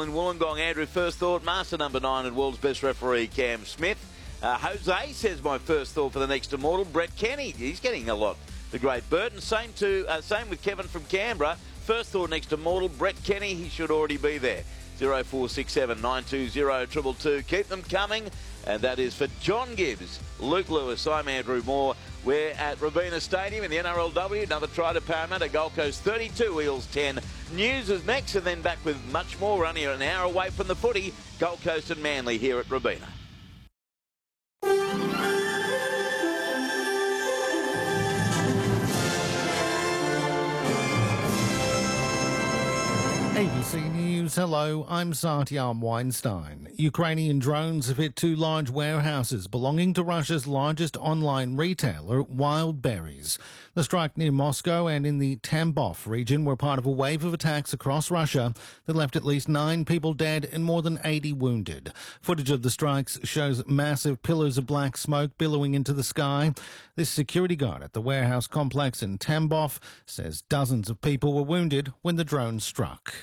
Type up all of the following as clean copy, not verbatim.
in Wollongong, Andrew First Thought. Master number 9 and world's best referee, Cam Smith. Jose says my first thought for the next immortal, Brett Kenny. He's getting a lot. The great Burton. Same with Kevin from Canberra. First thought next immortal, Brett Kenny. He should already be there. 0467 920 222. Keep them coming. And that is for John Gibbs, Luke Lewis. I'm Andrew Moore. We're at Robina Stadium in the NRLW. Another try to Parramatta. Gold Coast 32, Eels 10. News is next, and then back with much more. We're only an hour away from the footy. Gold Coast and Manly here at Robina. ABC News, hello, I'm Satyam Weinstein. Ukrainian drones have hit 2 large warehouses belonging to Russia's largest online retailer, Wild Berries. The strike near Moscow and in the Tambov region were part of a wave of attacks across Russia that left at least 9 people dead and more than 80 wounded. Footage of the strikes shows massive pillars of black smoke billowing into the sky. This security guard at the warehouse complex in Tambov says dozens of people were wounded when the drone struck.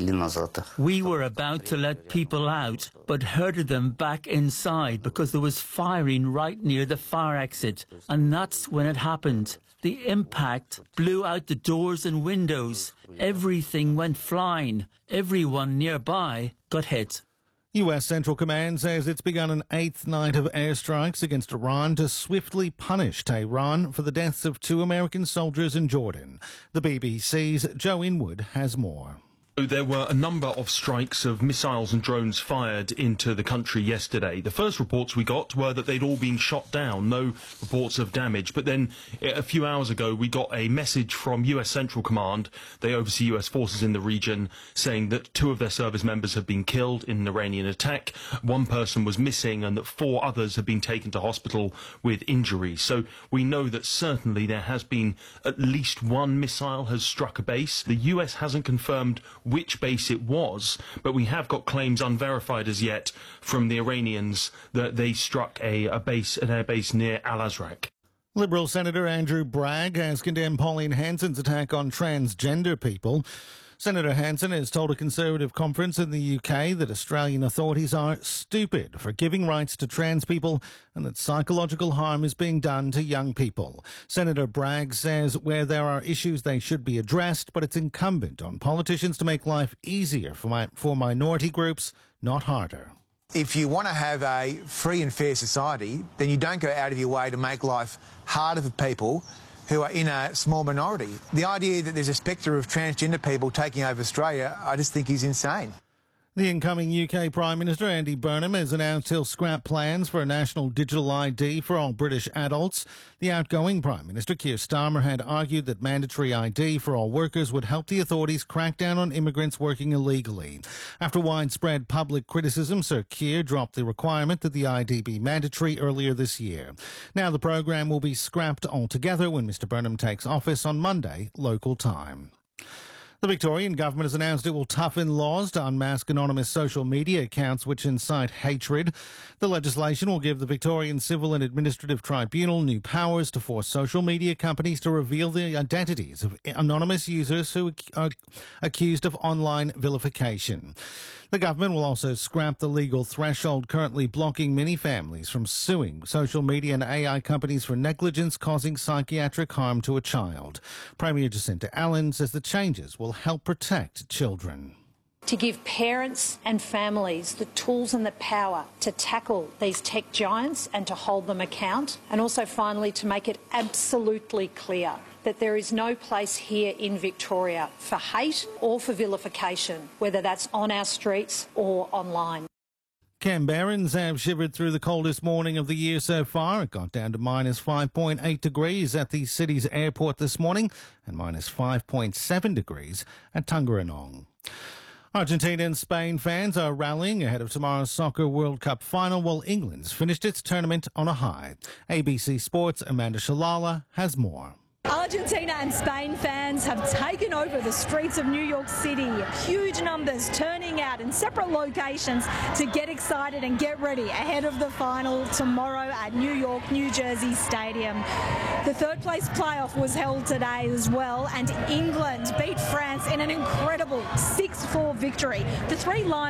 We were about to let people out, but herded them back inside because there was firing right near the fire exit. And that's when it happened. The impact blew out the doors and windows. Everything went flying. Everyone nearby got hit. U.S. Central Command says it's begun an 8th night of airstrikes against Iran to swiftly punish Tehran for the deaths of 2 American soldiers in Jordan. The BBC's Joe Inwood has more. There were a number of strikes of missiles and drones fired into the country yesterday. The first reports we got were that they'd all been shot down, no reports of damage. But then a few hours ago, we got a message from US Central Command. They oversee US forces in the region, saying that 2 of their service members have been killed in an Iranian attack. 1 person was missing and that 4 others have been taken to hospital with injuries. So we know that certainly there has been at least 1 missile has struck a base. The US hasn't confirmed which base it was, but we have got claims unverified as yet from the Iranians that they struck an air base near Al-Azraq. Liberal Senator Andrew Bragg has condemned Pauline Hanson's attack on transgender people. Senator Hanson has told a Conservative conference in the UK that Australian authorities are stupid for giving rights to trans people and that psychological harm is being done to young people. Senator Bragg says where there are issues they should be addressed, but it's incumbent on politicians to make life easier for minority groups, not harder. If you want to have a free and fair society, then you don't go out of your way to make life harder for people who are in a small minority. The idea that there's a spectre of transgender people taking over Australia, I just think is insane. The incoming UK Prime Minister, Andy Burnham, has announced he'll scrap plans for a national digital ID for all British adults. The outgoing Prime Minister, Keir Starmer, had argued that mandatory ID for all workers would help the authorities crack down on immigrants working illegally. After widespread public criticism, Sir Keir dropped the requirement that the ID be mandatory earlier this year. Now the programme will be scrapped altogether when Mr Burnham takes office on Monday, local time. The Victorian government has announced it will toughen laws to unmask anonymous social media accounts which incite hatred. The legislation will give the Victorian Civil and Administrative Tribunal new powers to force social media companies to reveal the identities of anonymous users who are accused of online vilification. The government will also scrap the legal threshold currently blocking many families from suing social media and AI companies for negligence causing psychiatric harm to a child. Premier Jacinta Allen says the changes will help protect children. To give parents and families the tools and the power to tackle these tech giants and to hold them account, and also finally to make it absolutely clear that there is no place here in Victoria for hate or for vilification, whether that's on our streets or online. Canberrans have shivered through the coldest morning of the year so far. It got down to minus 5.8 degrees at the city's airport this morning and minus 5.7 degrees at Tuggeranong. Argentina and Spain fans are rallying ahead of tomorrow's Soccer World Cup final while England's finished its tournament on a high. ABC Sports' Amanda Shalala has more. Argentina and Spain fans have taken over the streets of New York City. Huge numbers turning out in separate locations to get excited and get ready ahead of the final tomorrow at New York, New Jersey Stadium. The third place playoff was held today as well, and England beat France in an incredible 6-4 victory. The three Lions